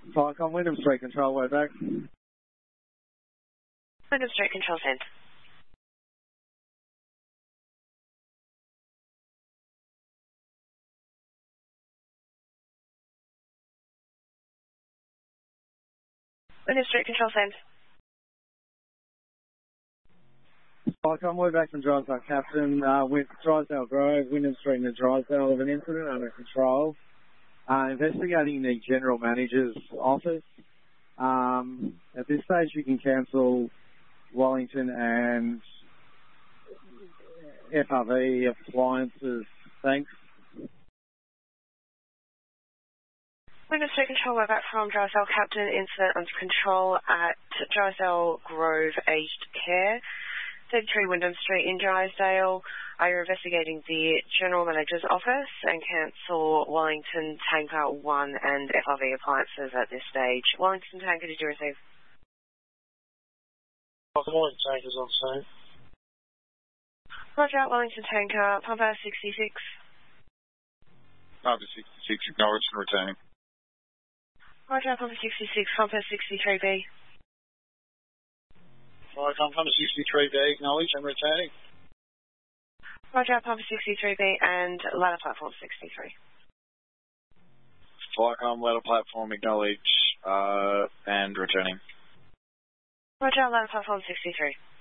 Viacom, Wyndham Street Control, way back. Wyndham Street Control sent. Wyndham Street Control sent. Viacom, way back from Drysdale, Captain, with Drysdale Grove, Wyndham Street and Drysdale of an incident under control. Investigating the General Manager's office. At this stage, you can cancel Wellington and FRV appliances. Thanks. Wyndham Street Control, we're back from Drysdale Captain, incident under control at Drysdale Grove Aged Care, 33 Wyndham Street in Drysdale. Are you investigating the General Manager's office and cancel Wellington Tanker 1 and FRV appliances at this stage? Wellington Tanker, did you receive? Wellington Tanker's on scene. Roger, Wellington Tanker, Pumper 66. Pumper 66, acknowledged and returning. Roger, Pumper 66, Pumper 63B. Viacom, Pumper 63B, acknowledged and returning. Roger, Pumper 63B and ladder platform 63. Viacom, ladder platform, acknowledged and returning. Roger, ladder platform 63.